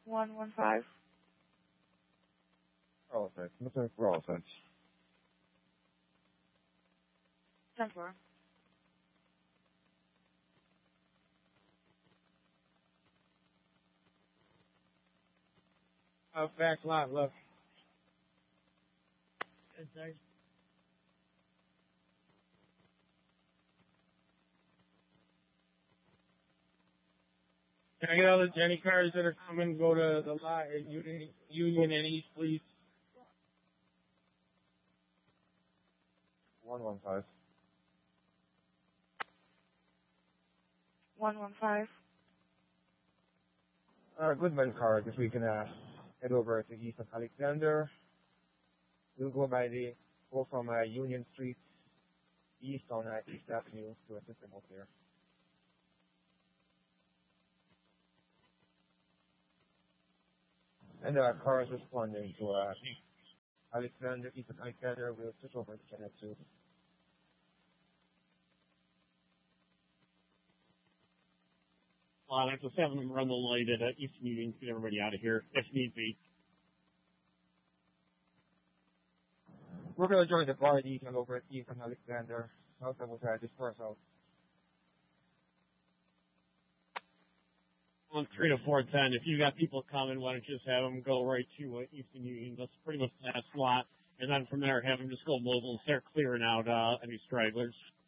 115. We're all set. Listen, we're all set. 10-4. Back line left. Inside. Can I get all the Jenny cars that are coming? Go to the lot at Union and East, please. 115. 115. Goodman cars, if we can head over to east of Alexander. We'll go from Union Street east on East Avenue to a system up there. And cars responding to Alexander, east of Alexander, we'll switch over to Channel 2. Well, let's just have them run the light at Eastern Union to get everybody out of here, if need be. We're going to join the bar detail over at east of Alexander. I'll disperse out. On 3 to 410, if you got people coming, why don't you just have them go right to Eastern Union? That's pretty much the last slot. And then from there, have them just go mobile and start clearing out any stragglers.